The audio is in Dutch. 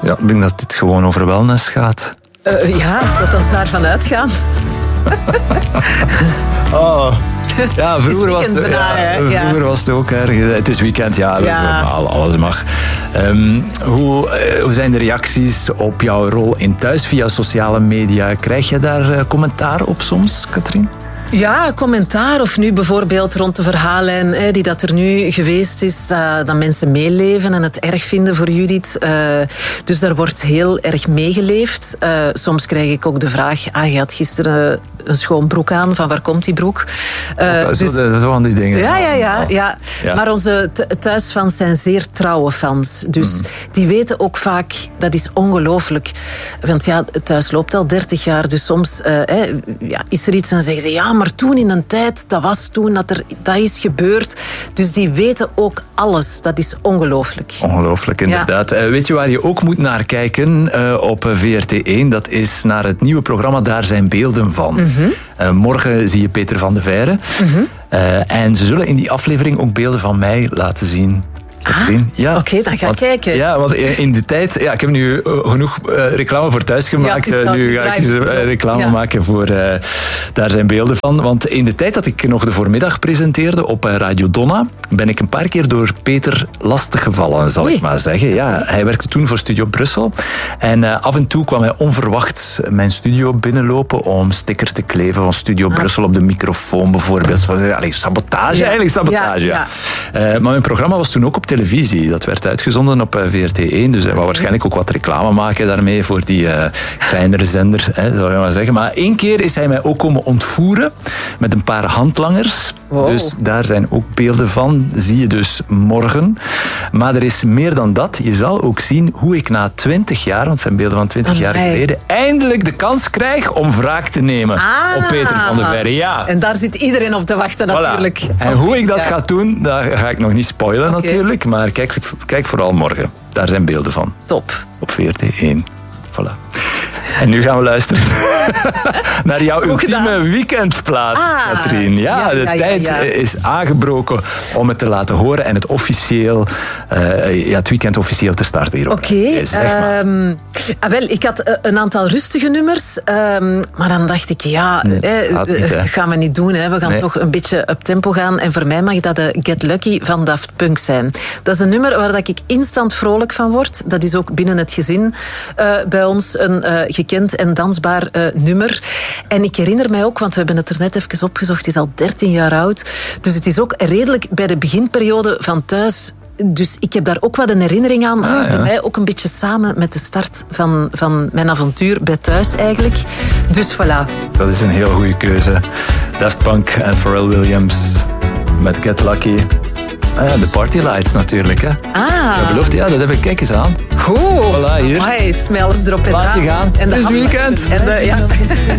Ja, ik denk dat dit gewoon over wellness gaat. Ja, dat we daarvan uitgaan. Oh. Ja, vroeger was het ook erg. Het is weekend, alles mag. Hoe zijn de reacties op jouw rol in Thuis via sociale media? Krijg je daar commentaar op soms, Katrien? Ja, commentaar. Of nu bijvoorbeeld rond de verhaallijn die dat er nu geweest is, dat mensen meeleven en het erg vinden voor Judith. Dus daar wordt heel erg meegeleefd. Soms krijg ik ook de vraag, je had gisteren een schoon broek aan, van waar komt die broek? Zo van die dingen. Ja. Maar onze thuisfans zijn zeer trouwe fans. Dus die weten ook vaak, dat is ongelooflijk. Want Thuis loopt al 30 jaar, dus soms is er iets en zeggen ze, maar toen in een tijd, dat was toen dat is gebeurd. Dus die weten ook alles. Dat is ongelooflijk. Ongelooflijk, inderdaad. Ja. Weet je waar je ook moet naar kijken op VRT1? Dat is naar het nieuwe programma Daar zijn beelden van. Morgen zie je Peter van de Veire. En ze zullen in die aflevering ook beelden van mij laten zien. Ja. Oké, dan ga ik kijken. Ja, want in de tijd... Ja, ik heb nu genoeg reclame voor Thuis gemaakt. Nu ga ik reclame maken voor Daar zijn beelden van. Want in de tijd dat ik nog de voormiddag presenteerde op Radio Donna, ben ik een paar keer door Peter lastig gevallen, zal ik maar zeggen. Ja, hij werkte toen voor Studio Brussel. En af en toe kwam hij onverwacht mijn studio binnenlopen om stickers te kleven van Studio Brussel op de microfoon bijvoorbeeld. Sabotage. Ja. Maar mijn programma was toen ook op televisie. Dat werd uitgezonden op VRT1. Dus hij wou waarschijnlijk ook wat reclame maken daarmee voor die kleinere zender, zou je maar zeggen. Maar 1 keer is hij mij ook komen ontvoeren met een paar handlangers. Wow. Dus daar zijn ook beelden van. Zie je dus morgen. Maar er is meer dan dat. Je zal ook zien hoe ik na 20 jaar, want het zijn beelden van 20 jaar geleden, eindelijk de kans krijg om wraak te nemen op Peter van de Veire. Ja. En daar zit iedereen op te wachten natuurlijk. En hoe ik dat ga doen, dat ga ik nog niet spoilen natuurlijk. Maar kijk vooral morgen. Daar zijn beelden van. Top. Op VRT1. Voilà. En nu gaan we luisteren naar jouw ultieme weekendplaat, Katrien. Ja, de tijd is aangebroken om het te laten horen en het weekend officieel te starten hier. Oké. Ik had een aantal rustige nummers, maar dan dacht ik, gaan we niet doen. Hè. We gaan toch een beetje up tempo gaan. En voor mij mag dat de Get Lucky van Daft Punk zijn. Dat is een nummer waar ik instant vrolijk van word. Dat is ook binnen het gezin bij ons een gekend en dansbaar nummer. En ik herinner mij ook, want we hebben het er net even opgezocht, het is al 13 jaar oud. Dus het is ook redelijk bij de beginperiode van Thuis. Dus ik heb daar ook wat een herinnering aan. Bij mij ook een beetje samen met de start van mijn avontuur bij Thuis eigenlijk. Dus voilà. Dat is een heel goede keuze. Daft Punk en Pharrell Williams met Get Lucky. De Party Lights natuurlijk. Hè. Dat belooft, dat heb ik. Kijk eens aan. Goed. Voilà, hier. Het is mij alles erop en laat je gaan. En het is weekend.